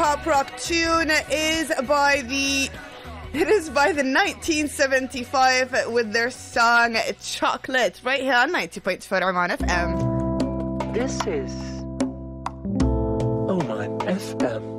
pop rock tune is by the 1975 with their song Chocolate, right here on 90.4 Oman FM. This is Oman FM.